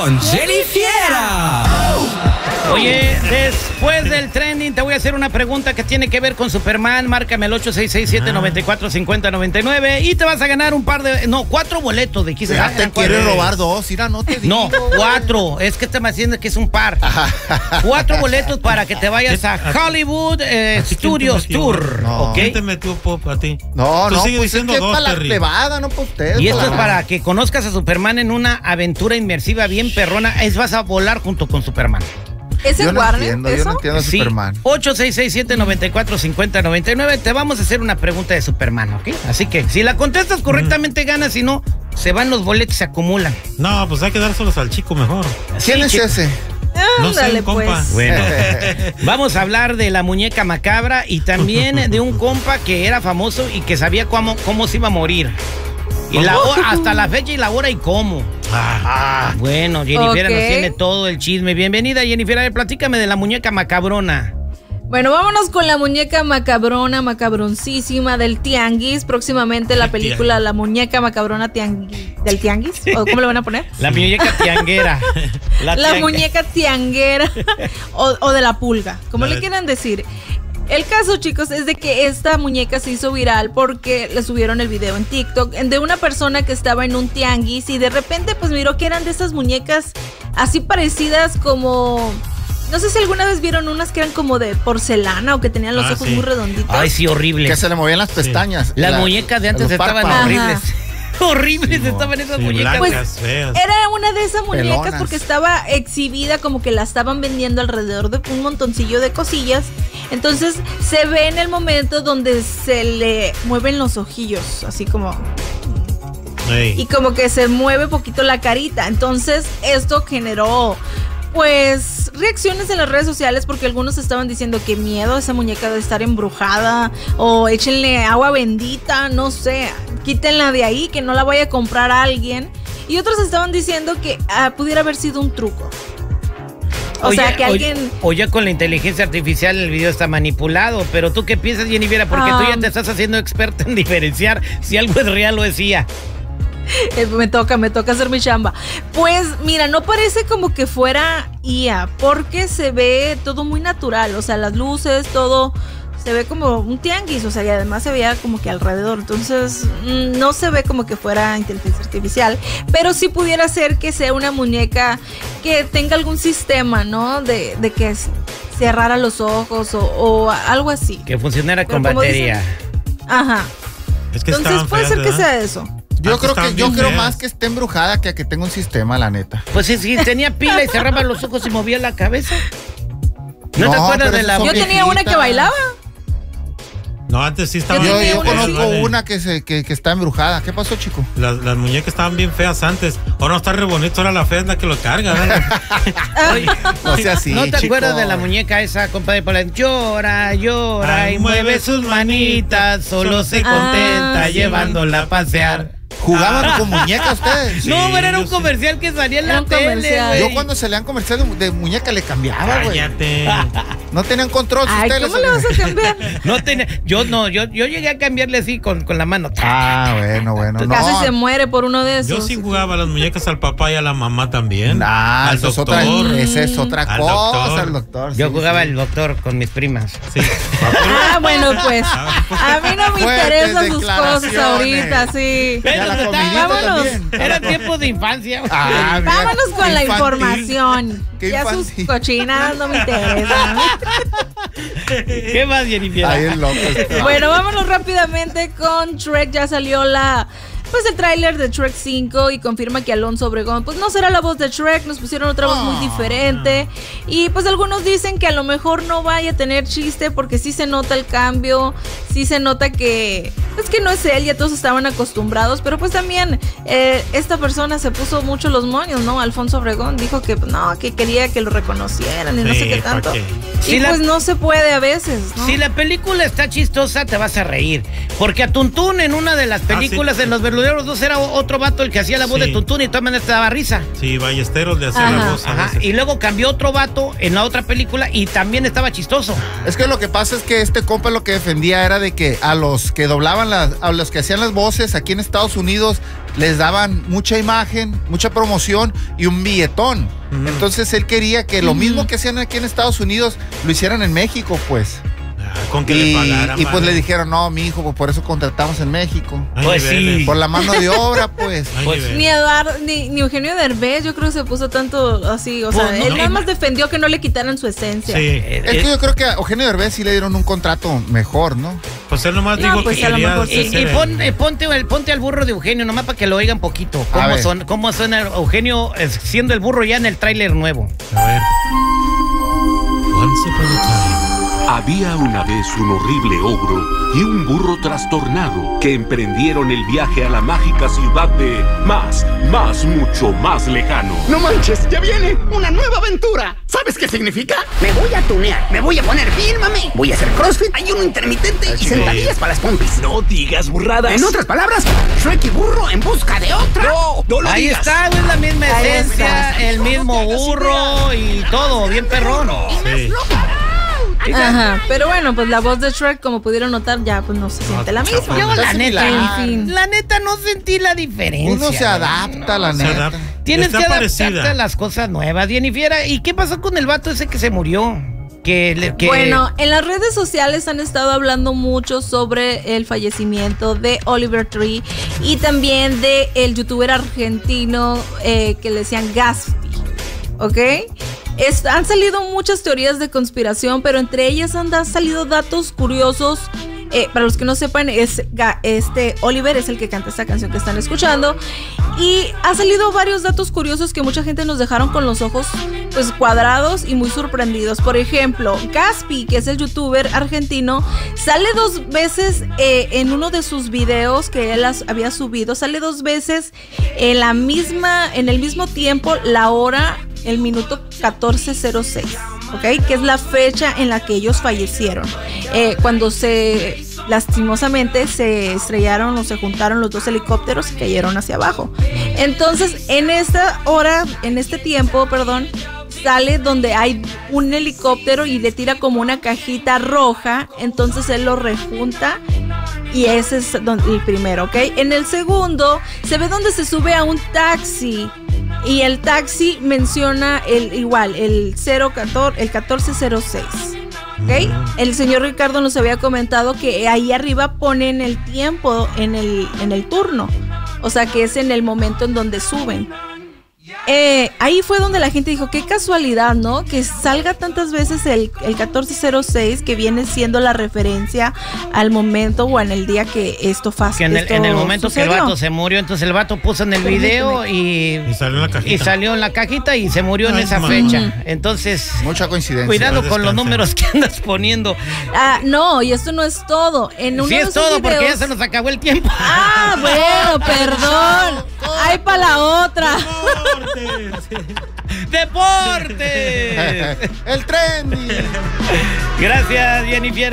con Jenny Fiera. Oye, después del trending te voy a hacer una pregunta que tiene que ver con Superman. Márcame el 8667-945099 y te vas a ganar 4 boletos de quizás. Ya te quieres robar 2, Ira, no te digo. No, 4. Es que te me haciendo que es un par. 4 boletos para que te vayas a Hollywood Studios Tour. No. ¿Okay? ¿Quién te metió pop a ti? No, Tú sigues pues diciendo es que dos, es para la Terry. plebada, no para ustedes. Y esto es para que conozcas a Superman en una aventura inmersiva bien perrona. Vas a volar junto con Superman. ¿Es el Warner? Yo no entiendo a Sí, Superman. 8667-945099. Te vamos a hacer una pregunta de Superman, ¿ok? Así que si la contestas correctamente ganas, si no, se van los boletos, se acumulan. No, pues hay que dárselos al chico mejor. ¿Quién es ese? No sé, Ándale, compa. pues. Bueno, vamos a hablar de la muñeca macabra y también de un compa que era famoso y que sabía cómo se iba a morir. Y hasta la fecha y la hora y cómo. Bueno, Jennifer nos tiene todo el chisme. Bienvenida, Jennifer. A ver, platícame de la muñeca macabrona. Bueno, vámonos con la muñeca macabrona, macabroncísima del Tianguis. Próximamente la película La muñeca macabrona del Tianguis. ¿O cómo le van a poner? La muñeca tianguera. La muñeca tianguera o de la pulga, como le quieran decir. El caso, chicos, es de que esta muñeca se hizo viral porque le subieron el video en TikTok de una persona que estaba en un tianguis y de repente pues miró que eran de esas muñecas así parecidas como... No sé si alguna vez vieron unas que eran como de porcelana o que tenían los ojos muy redonditos. Ay, sí, horrible. Que se le movían las pestañas. Las muñecas de antes estaban horribles. Horribles estaban esas muñecas. Blancas, feas. Era una de esas muñecas Pelonas. porque estaba exhibida como que la estaban vendiendo alrededor de un montoncillo de cosillas. Entonces se ve en el momento donde se le mueven los ojillos, así como... Ey. Y como que se mueve poquito la carita. Entonces esto generó... pues reacciones en las redes sociales porque algunos estaban diciendo que miedo, esa muñeca de estar embrujada o échenle agua bendita, no sé, quítenla de ahí, que no la vaya a comprar a alguien. Y otros estaban diciendo que pudiera haber sido un truco. O sea, que alguien... O ya con la inteligencia artificial el video está manipulado. Pero tú qué piensas, Jennifer, porque tú ya te estás haciendo experta en diferenciar si algo es real o es IA. Me toca hacer mi chamba. Pues mira, no parece como que fuera IA, porque se ve todo muy natural, o sea, las luces, todo se ve como un tianguis, o sea, y además se veía como que alrededor, entonces no se ve como que fuera inteligencia artificial, pero sí pudiera ser que sea una muñeca que tenga algún sistema, ¿no? De que cerrara los ojos o algo así. Que funcionara Pero con como batería. Ajá. Es que Entonces estaban puede feas, ser que ¿verdad? sea eso. Yo creo feas. más que esté embrujada que tenga un sistema, la neta. Pues si tenía pila y cerraba los ojos y movía la cabeza. ¿No te No, acuerdas pero de la... son Yo tenía una que bailaba. No, antes sí estaban. Yo una, conozco sí. una que está embrujada. ¿Qué pasó, chico? Las muñecas estaban bien feas antes. Ahora no está re bonito, ahora la fea es la que lo carga. Oye, No sea así, ¿no te chico. acuerdas de la muñeca esa, compadre? Llora, llora Ay, y mueve sus manitas, solo se contenta sí. llevándola a pasear. ¿Jugaban con muñecas ustedes? Sí, No, pero era yo un sí. comercial que salía en Era la un tele, comercial. güey. Yo cuando se lean comercial de muñeca le cambiaba, güey. Cállate. No tenían control. Ay, ustedes ¿cómo le vas a cambiar? No tenía, yo llegué a cambiarle así con la mano. Bueno. Casi No. se muere por uno de esos. Yo sí jugaba a las muñecas al papá y a la mamá también. Nah, al esa es doctor. esa es otra Al cosa, doctor. el doctor. Yo sí, jugaba sí. el doctor con mis primas. Sí. Bueno, pues a mí no me Fuertes interesan sus cosas declaraciones. ahorita, sí. Y a la Pero comidita vámonos. también. Era tiempo de infancia. güey. Ah, mira, Vámonos con la infantil. información. Qué Ya sus infantil. cochinadas no me interesan. ¿Qué más, Jennifer? Ahí es loco. este. Bueno, vámonos rápidamente con Shrek. Ya salió el tráiler de Shrek 5 y confirma que Alonso Obregón pues no será la voz de Shrek, nos pusieron otra voz muy diferente y pues algunos dicen que a lo mejor no vaya a tener chiste porque sí se nota el cambio, sí se nota que es que no es él, ya todos estaban acostumbrados, pero pues también esta persona se puso mucho los moños, ¿no? Alfonso Obregón dijo que no, que quería que lo reconocieran y no sé qué ¿pa' tanto. qué? Si Y la- pues no se puede a veces, ¿no? Si la película está chistosa, te vas a reír. Porque a Tuntún en una de las películas, sí. en los los dos era otro vato el que hacía la voz de Tuntún y de todas maneras te daba risa. Sí, Ballesteros le hacía la voz. Ajá. Y luego cambió otro vato en la otra película y también estaba chistoso. Es que lo que pasa es que este compa lo que defendía era de que a los que doblaban a los que hacían las voces aquí en Estados Unidos les daban mucha imagen, mucha promoción y un billetón. Entonces él quería que lo mismo que hacían aquí en Estados Unidos lo hicieran en México, pues. Con que le pagaran. Y pues le dijeron, no, mi hijo, pues por eso contratamos en México. Pues sí. Por la mano de obra, pues. Ni Eduardo, ni Eugenio Derbez, yo creo que se puso tanto así. O sea, él nada más defendió que no le quitaran su esencia. Sí. Es que yo creo que a Eugenio Derbez sí le dieron un contrato mejor, ¿no? Pues él nomás dijo pues que a lo quería mejor sí. Y ponte al burro de Eugenio, nomás para que lo oigan poquito. ¿Cómo suena Eugenio siendo el burro ya en el tráiler nuevo? A ver. Once upon a time. Había una vez un horrible ogro y un burro trastornado que emprendieron el viaje a la mágica ciudad de mucho más lejano. ¡No manches! ¡Ya viene! ¡Una nueva aventura! ¿Sabes qué significa? Me voy a tunear, me voy a poner bien, mami. Voy a hacer crossfit, ayuno intermitente y sentadillas para las pompis. No digas burradas. En otras palabras, Shrek y burro en busca de otra. No lo Ahí digas. está, güey, la misma Ahí esencia, está. el mismo burro y todo, bien perrón. Sí. Ajá, pero bueno, pues la voz de Shrek, como pudieron notar, ya pues no se siente la misma. Yo la En neta no sentí la diferencia. Uno se adapta, la neta. Tienes Está que adaptarte parecida. a las cosas nuevas, Jennifer. ¿Y qué pasó con el vato ese que se murió? Bueno, en las redes sociales han estado hablando mucho sobre el fallecimiento de Oliver Tree y también de el youtuber argentino que le decían Gatsby, ¿ok? Han salido muchas teorías de conspiración, pero entre ellas han salido datos curiosos. Para los que no sepan, Oliver es el que canta esta canción que están escuchando. Y ha salido varios datos curiosos que mucha gente nos dejaron con los ojos pues cuadrados y muy sorprendidos. Por ejemplo, Gatsby, que es el youtuber argentino, sale 2 veces en uno de sus videos que él había subido. Sale 2 veces en el mismo tiempo, la hora, el minuto 14:06. ¿Ok? Que es la fecha en la que ellos fallecieron. Cuando lastimosamente se estrellaron o se juntaron los 2 helicópteros y cayeron hacia abajo. Entonces, en este tiempo, sale donde hay un helicóptero y le tira como una cajita roja. Entonces él lo rejunta. Y ese es el primero, ¿ok? En el segundo, se ve donde se sube a un taxi. Y el taxi menciona el 14:06. ¿Ok? El señor Ricardo nos había comentado que ahí arriba ponen el tiempo en el turno. O sea que es en el momento en donde suben. Ahí fue donde la gente dijo, qué casualidad, ¿no? Que salga tantas veces el 14:06, que viene siendo la referencia al momento o en el día que esto que en el momento sucedió. que el vato se murió, entonces el vato puso en el video y salió en la cajita. Y salió en la cajita y se murió en esa fecha. Entonces, mucha coincidencia. Cuidado con los números que andas poniendo. No, y esto no es todo. Sí es todo, porque ya se nos acabó el tiempo. Bueno, perdón. Hay para la otra. ¡Deportes! El trending. Gracias, Jennifer.